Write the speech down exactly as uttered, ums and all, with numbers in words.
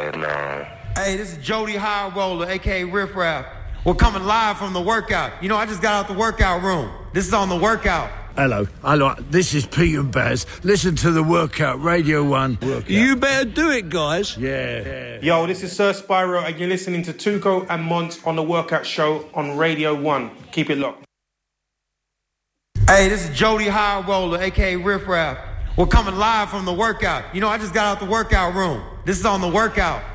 going on? Hey, this is Jody High Roller, a k a. Riff Raff. We're coming live from the workout. You know, I just got out the workout room. This is on the workout. Hello, hello. This is Pete and Baz. Listen to the workout, Radio One. Workout. You better do it, guys. Yeah. yeah. Yo, this is Sir Spyro, and you're listening to Tuco and Mont on the Workout Show on Radio One. Keep it locked. Hey, this is Jody High Roller, a k a. Riff Raff. We're coming live from the workout. You know, I just got out the workout room. This is on the workout.